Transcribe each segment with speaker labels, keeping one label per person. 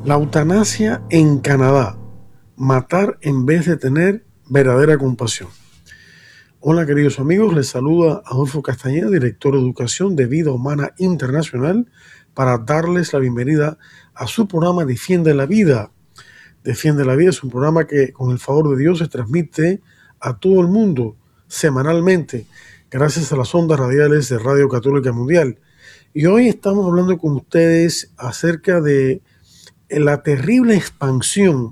Speaker 1: La eutanasia en Canadá. Matar en vez de tener verdadera compasión. Hola queridos amigos, les saluda Adolfo Castañeda, director de Educación de Vida Humana Internacional, para darles la bienvenida a su programa Defiende la Vida. Defiende la Vida es un programa que con el favor de Dios se transmite a todo el mundo semanalmente gracias a las ondas radiales de Radio Católica Mundial. Y hoy estamos hablando con ustedes acerca de la terrible expansión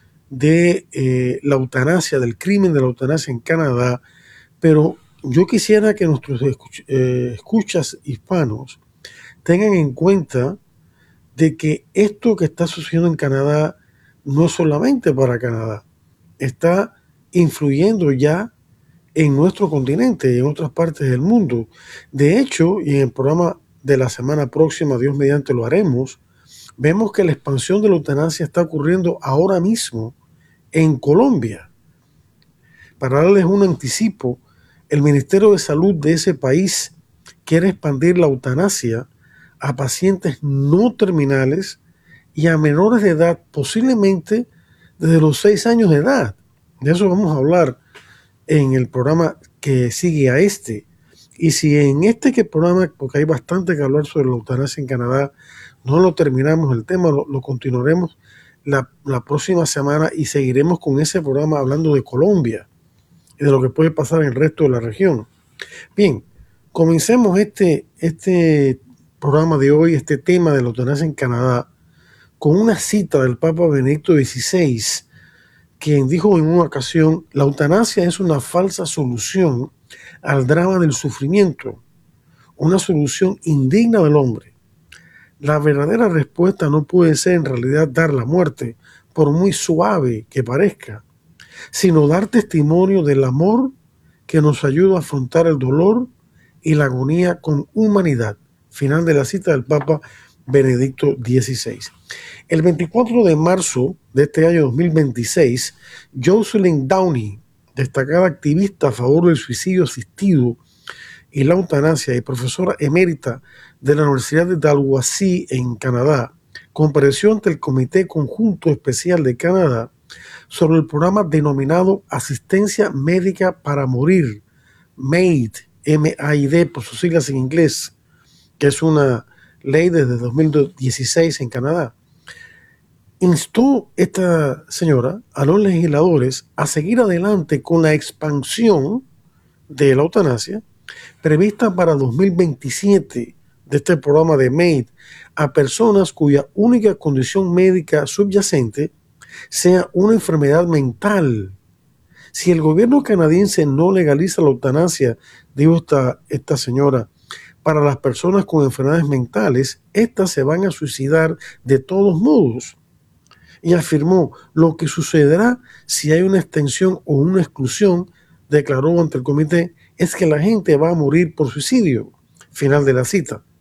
Speaker 1: de la eutanasia, del crimen de la eutanasia en Canadá, pero yo quisiera que nuestros escuchas hispanos tengan en cuenta de que esto que está sucediendo en Canadá no es solamente para Canadá, está influyendo ya en nuestro continente y en otras partes del mundo. De hecho, y en el programa de la semana próxima, Dios mediante lo haremos, vemos que la expansión de la eutanasia está ocurriendo ahora mismo en Colombia. Para darles un anticipo, el Ministerio de Salud de ese país quiere expandir la eutanasia a pacientes no terminales y a menores de edad, posiblemente desde los 6 años de edad. De eso vamos a hablar en el programa que sigue a este. Y si en este programa, porque hay bastante que hablar sobre la eutanasia en Canadá, no lo terminamos el tema, lo continuaremos la próxima semana y seguiremos con ese programa hablando de Colombia y de lo que puede pasar en el resto de la región. Bien, comencemos este programa de hoy, este tema de la eutanasia en Canadá, con una cita del Papa Benedicto XVI, quien dijo en una ocasión: la eutanasia es una falsa solución al drama del sufrimiento, una solución indigna del hombre. La verdadera respuesta no puede ser en realidad dar la muerte, por muy suave que parezca, sino dar testimonio del amor que nos ayuda a afrontar el dolor y la agonía con humanidad. Final de la cita del Papa Benedicto XVI. El 24 de marzo de este año 2026, Jocelyn Downey, destacada activista a favor del suicidio asistido y la eutanasia y profesora emérita de la Universidad de Dalhousie en Canadá, compareció ante el Comité Conjunto Especial de Canadá sobre el programa denominado Asistencia Médica para Morir, MAID, M-A-I-D por sus siglas en inglés, que es una ley desde 2016 en Canadá. Instó esta señora a los legisladores a seguir adelante con la expansión de la eutanasia prevista para 2027 de este programa de MAID a personas cuya única condición médica subyacente sea una enfermedad mental. Si el gobierno canadiense no legaliza la eutanasia, dijo esta señora, para las personas con enfermedades mentales, estas se van a suicidar de todos modos. Y afirmó: lo que sucederá si hay una extensión o una exclusión, declaró ante el comité, es que la gente va a morir por suicidio. Final de la cita.